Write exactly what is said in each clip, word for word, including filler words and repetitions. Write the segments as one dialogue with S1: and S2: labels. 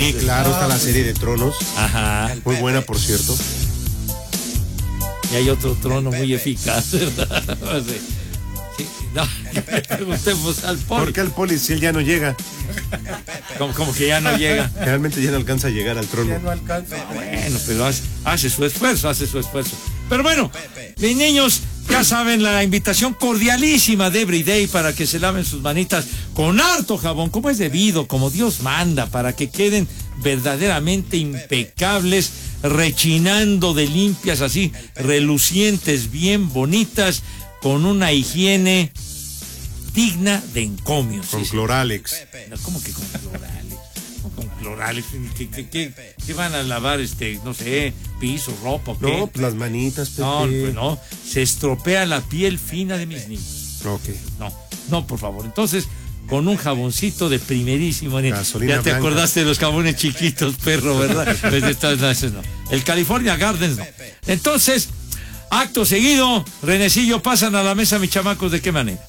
S1: Sí, claro, está la serie de Tronos.
S2: Ajá.
S1: Muy buena, por cierto.
S2: Y hay otro trono muy eficaz, ¿verdad? Sí. Sí, no, preguntemos al poli.
S1: ¿Por qué el poli si él ya no llega?
S2: Como, como que ya no llega.
S1: Realmente ya no alcanza a llegar al trono.
S3: Ya no alcanza.
S2: Bueno, pero hace, hace su esfuerzo, hace su esfuerzo. Pero bueno, mis niños, ya saben la invitación cordialísima de Everyday para que se laven sus manitas con harto jabón, como es debido, como Dios manda, para que queden verdaderamente impecables, rechinando de limpias, así, relucientes, bien bonitas, con una higiene digna de encomio.
S1: Con
S2: sí,
S1: Cloralex.
S2: No, ¿cómo que con Cloralex? ¿Cómo con Cloralex? ¿Qué, qué, qué, qué van a lavar, este, no sé, piso, ropa o qué?
S1: No, pues las manitas, Pepe.
S2: No, pues no, se estropea la piel fina de mis niños.
S1: Ok.
S2: No, no, por favor. Entonces, con un jaboncito de primerísimo nivel.
S1: Gasolina
S2: Ya te
S1: blanca.
S2: acordaste de los jabones chiquitos, perro, ¿verdad? Pues esto, no, eso no. El California Gardens no. Entonces, acto seguido, Renecillo, pasan a la mesa, mis chamacos, ¿de qué manera?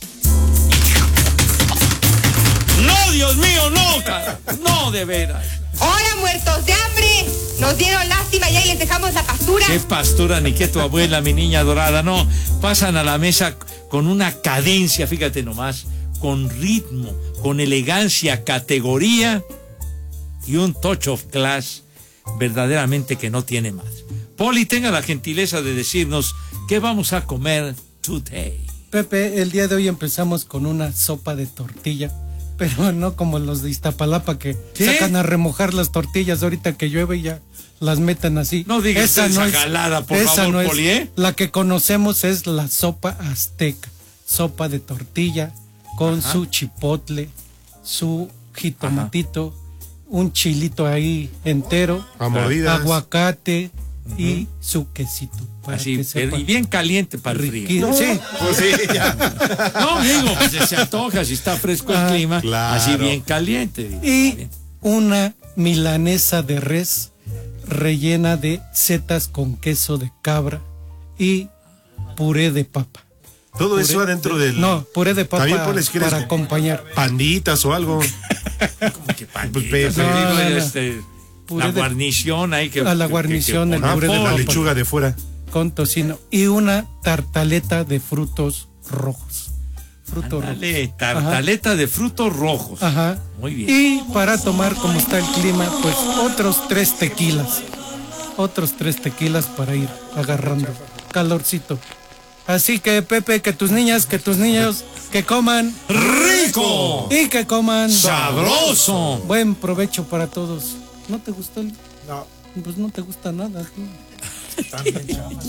S2: ¡No, Dios mío, no, cara! ¡No, de veras!
S4: ¡Hola, muertos de hambre! Nos dieron lástima y ahí les dejamos la pastura.
S2: ¡Qué pastura, ni que tu abuela, mi niña dorada! No, pasan a la mesa con una cadencia, fíjate nomás, con ritmo, con elegancia, categoría y un touch of class verdaderamente que no tiene más. Poli, tenga la gentileza de decirnos qué vamos a comer today.
S3: Pepe, el día de hoy empezamos con una sopa de tortilla, pero no como los de Iztapalapa que
S2: ¿Qué?
S3: sacan a remojar las tortillas ahorita que llueve y ya las meten así.
S2: No digas
S3: esa
S2: esa
S3: no es,
S2: jalada, por
S3: esa
S2: favor,
S3: no es.
S2: Poli, ¿eh?
S3: La que conocemos es la sopa azteca, sopa de tortilla con
S2: Ajá.
S3: su chipotle, su jitomatito, un chilito ahí entero,
S1: A mordidas.
S3: aguacate y su quesito. para
S2: Así,
S3: que sepa
S2: y bien caliente para el frío.
S3: riquísimo. Sí.
S1: Pues sí, ya.
S2: No, digo, pues se antoja, si está fresco el
S3: Ah,
S2: clima,
S1: claro.
S2: así bien caliente. Digo,
S3: Y
S2: bien.
S3: una milanesa de res rellena de setas con queso de cabra y puré de papa.
S1: Todo
S3: Puré
S1: eso adentro del...
S3: No, puré de papa
S1: También pones, ¿quieres?
S3: para acompañar.
S1: Panditas o algo.
S2: Como que panditas,
S1: Pepe.
S2: digo,
S3: No, no, no.
S2: este,
S3: Puré
S2: la
S3: de-
S2: guarnición ahí que...
S3: A la
S2: que-
S3: guarnición,
S2: que-
S3: el
S2: que-
S1: Ah,
S3: puré de
S1: la
S3: papa.
S1: lechuga de fuera.
S3: Con tocino y una tartaleta de frutos rojos. Frutos
S2: Ándale, tartaleta de frutos rojos.
S3: rojos. Ajá.
S2: Muy bien.
S3: Y para tomar, como está el clima, pues otros tres tequilas. Otros tres tequilas para ir agarrando calorcito. Así que, Pepe, que tus niñas, que tus niños, que coman
S2: ¡Rico!
S3: y que coman
S2: ¡Sabroso!
S3: buen provecho para todos. ¿No te gustó el...?
S5: No,
S3: Pues no te gusta nada, tío.
S5: también chamas.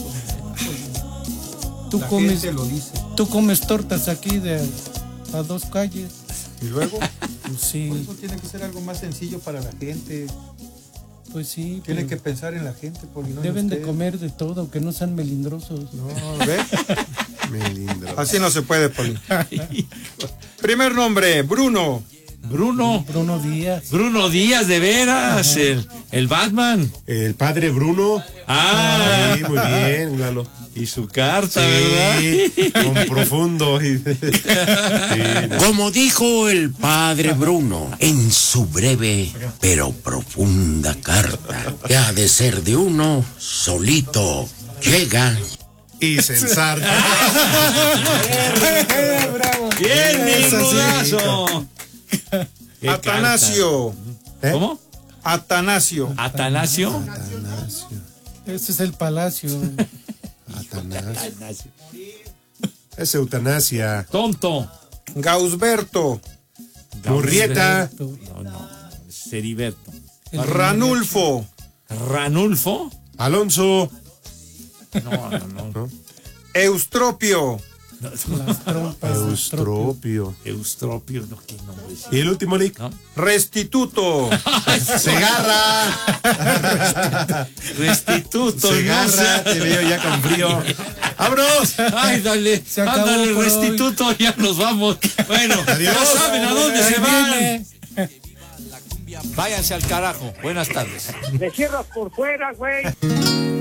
S3: Tú
S5: La
S3: comes,
S5: gente lo dice.
S3: tú comes tortas aquí de a dos calles.
S5: Y luego,
S3: Pues sí,
S5: por eso tiene que ser algo más sencillo para la gente.
S3: pues sí.
S5: Tiene que
S3: pero
S5: pensar en la gente, porque no en
S3: deben de
S5: usted.
S3: comer de todo, que no sean melindrosos.
S5: No, ¿ve?
S1: Melindro.
S5: Así no se puede, Poli. Primer nombre, Bruno.
S2: Bruno,
S3: Bruno Díaz.
S2: Bruno Díaz, de veras, el, el Batman.
S1: El padre Bruno.
S2: Ah,
S1: Sí, muy bien, Lalo.
S2: y su carta,
S1: Sí,
S2: ¿verdad?
S1: con profundo. Sí, no.
S6: Como dijo el padre Bruno en su breve pero profunda carta, que ha de ser de uno solito, llega.
S1: Y censar.
S3: ¡Bravo!
S2: Bien, mi
S3: Eso sí.
S2: rudazo. Qué
S5: Atanasio.
S2: carta.
S1: ¿Eh?
S2: ¿Cómo?
S5: Atanasio.
S2: Atanasio.
S1: Atanasio.
S3: Ese es el palacio.
S1: Atanasio. Es eutanasia.
S2: Tonto.
S5: Gausberto.
S1: Murrieta.
S2: No, no, es Heriberto.
S5: Ranulfo.
S2: Ranulfo.
S1: Alonso.
S2: No, no, no.
S5: Eustropio.
S3: Las trompas.
S1: Eustropio.
S2: Eustropio, no, qué nombre es.
S1: Y el último, Lick.
S2: ¿No?
S5: Restituto.
S1: Segarra.
S2: Restituto,
S1: Segarra.
S2: no sé.
S1: Te veo ya con frío. ¡Vámonos!
S2: Ay, dale,
S3: Se acabó
S2: ándale,
S3: por
S2: restituto, ya nos vamos. Bueno,
S1: Adiós.
S2: ya saben a dónde
S3: Ahí
S2: se van.
S3: viene.
S2: Váyanse al carajo. Buenas tardes.
S7: Me cierras por fuera, güey.